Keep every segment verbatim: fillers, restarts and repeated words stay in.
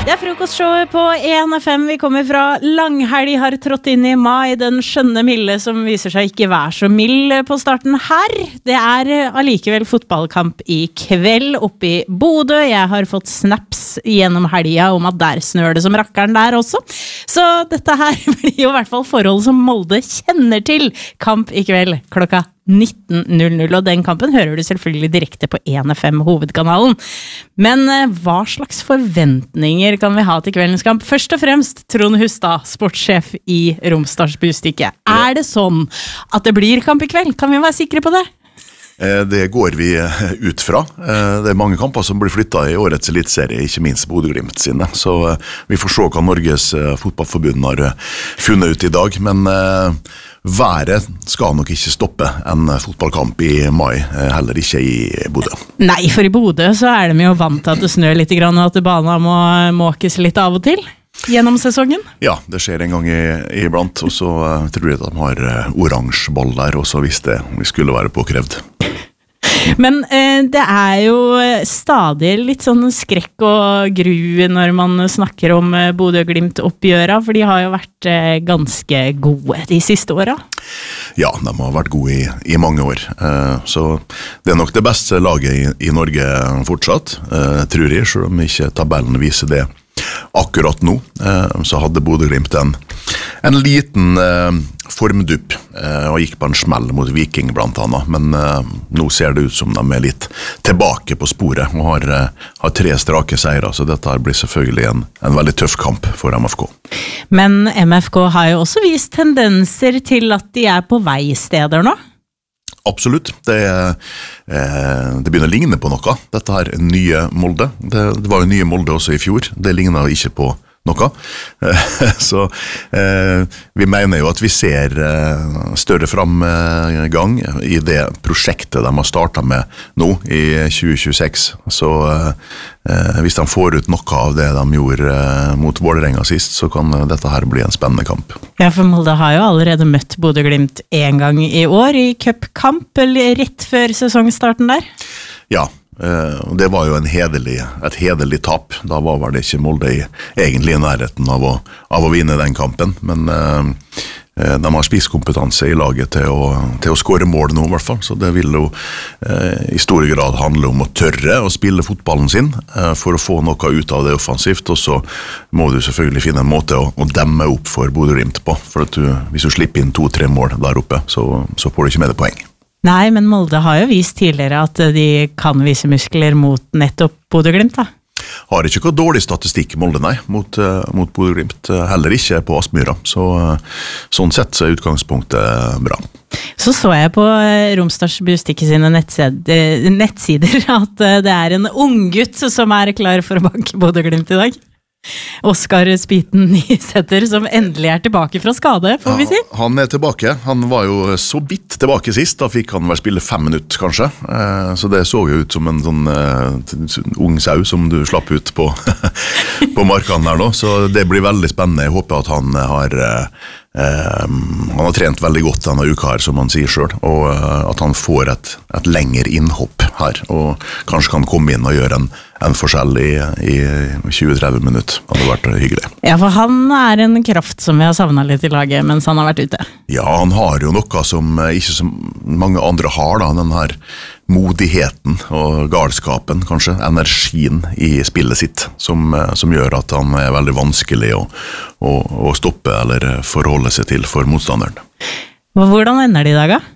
Det er frokostshowet på en F M. Vi kommer fra langhelg, har trådt inn i mai, den skjønne milde som viser seg ikke være så mild på starten her. Det er allikevel fotballkamp i kveld oppe i Bodø. Jeg har fått snaps gjennom helga om at der snør det som rakkeren der også. Så dette her blir jo i hvert fall forhold som Molde kjenner til. Kamp i kveld klokka nitten null null, og den kampen hører du selvfølgelig direkte på en F M hovedkanalen. Men eh, hva slags forventninger kan vi ha til kveldens kamp? Først og fremst, Trond Hustad, sportssjef i Romsdals Budstikke. Er det sånn at det blir kamp i kveld? Kan vi være sikre på det? Det går vi ut fra. Det er mange kamper som blir flyttet i årets elitserie, ikke minst Bodø Glimt sine. Så vi får se hva Norges fotballforbund har funnet ut i dag. Men været skal nok ikke stoppe en fotballkamp i mai, heller ikke i Bodø. Nei, for i Bodø så er de jo vant til at det snør litt grann, og at banen må måkes litt av og til. Gjennom sesongen? Ja, det skjer en gang i, iblant, og så uh, tror jeg at de har uh, oransje ball der, også hvis det vi skulle være påkrevd. Men eh, det er jo stadig litt sånn skrekk og gru når man snakker om eh, Bodø Glimt-oppgjøra, for de har jo vært eh, ganske gode de siste åra. Ja, de har vært gode i, i mange år, uh, så det er nok det beste laget i, i Norge fortsatt, uh, tror jeg, selv om ikke tabellen viser det. Akkurat nå eh, så hadde Bodø Glimt en, en liten eh, formdupp eh, og gikk på en smell mot Viking blant annet, men eh, nå ser det ut som de er litt tilbake på sporet og har, eh, har tre strake seirer, så dette blir selvfølgelig en, en veldig tøff kamp for M F K. Men M F K har jo også vist tendenser til at de er på veisteder nå. Absolutt. Det, eh, det begynner å ligne på noe. Dette her er nye Molde. Det, det var jo nye Molde også i fjor. Det ligner ikke på noe. Så eh, vi mener jo at vi ser eh, større framgang i det prosjektet de har startet med nå i tjue tjueseks. Så eh, hvis de får ut noe av det de gjorde eh, mot Vålerenga sist, så kan dette her bli en spennende kamp. Ja, for Molde har jo allerede møtt Bodø Glimt en gang i år i cupkamp, eller rett før sesongstarten der. Ja, Uh, det var jo en hederlig, et hederlig tap. Da var vel det ikke Molde i, egentlig i nærheten av å, av å vinne den kampen, men uh, uh, de har spisskompetanse i laget til å, til å skåre mål nå i hvert fall, så det vil jo uh, i stor grad handle om å tørre å spille fotballen sin uh, for å få noe ut av det offensivt, og så må du selvfølgelig finne en måte å, å demme opp for Bodø Glimt på, for at du, hvis du slipper inn to-tre mål der oppe, så, så får du ikke med det poeng. Nei, men Molde har jo vist tidligere at de kan vise muskler mot nettopp Bodø Glimt, da. Har ikke noe dårlig statistikk Molde, nei, mot, uh, mot Bodø Glimt, heller ikke på Aspmyra, så uh, sånn sett så er utgangspunktet bra. Så så jeg på Romsdals Budstikke sine nettsider, nettsider at det er en unggutt som er klar for å banke Bodø Glimt i dag. Oskar Spiten Nysetter, som endelig er tilbake fra skade, får vi si. Ja, han er tilbake. Han var jo så vidt tilbake sist. Da fikk han vel spille fem minutter, kanskje. Eh, så det så jo ut som en sånn uh, ung sau som du slapp ut på, på markene her nå. Så det blir veldig spennende. Jeg håper at han har... Uh, Um, han har trent veldig godt denne uka her, som han sier selv, og uh, at han får et, et lengre innhopp her, og kanskje kan komme inn og gjøre en, en forskjell i, i tjue til tretti minutter. Det hadde vært hyggelig. Ja, for han er en kraft som vi har savnet litt i laget mens han har vært ute. Ja, han har jo noe som ikke så mange andre har, da, den her modigheten og galskapen, kanskje, energien i spillet sitt, som, som gjør at han er veldig vanskelig å, å, å stoppe eller forholde seg til for motstanderen. Hvordan ender de i dag, da?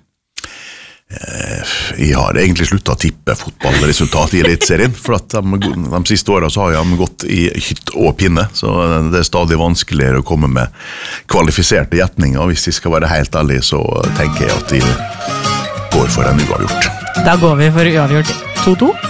Jeg har egentlig sluttet å tippe fotballresultat i elitserien, for at de, de siste årene så har de gått i hytt og pinne, så det er stadig vanskeligere å komme med kvalifiserte gjetninger. Hvis de skal være helt ærlige, så tenker jeg at de går for en uavgjort. Da går vi for uavgjort to to.